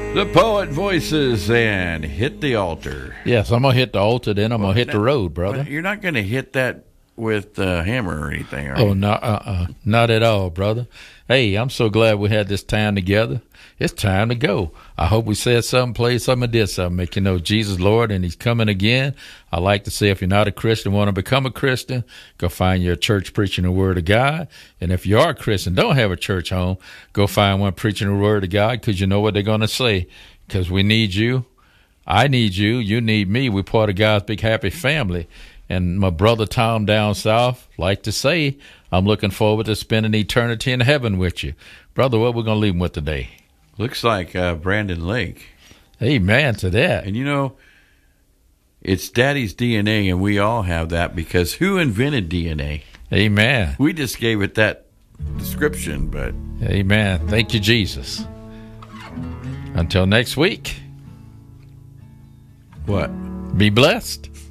The Poet Voices and Hit the Altar. Yes, I'm going to hit the altar, then I'm going to hit the road, brother. You're not going to hit that with a hammer or anything, are you? Oh, no, not at all, brother. Hey, I'm so glad we had this time together. It's time to go. I hope we said something, played something, and did something. Make you know Jesus, Lord, and He's coming again. I like to say if you're not a Christian, want to become a Christian, go find your church preaching the Word of God. And if you are a Christian, don't have a church home, go find one preaching the Word of God, because you know what they're going to say. Because we need you. I need you. You need me. We're part of God's big happy family. And my brother Tom down south like to say, I'm looking forward to spending eternity in heaven with you. Brother, what we're going to leave him with today? Looks like Brandon Lake. Amen to that. And you know, it's Daddy's DNA, and we all have that, because who invented DNA? Amen. We just gave it that description, but... Amen. Thank you, Jesus. Until next week. What? Be blessed.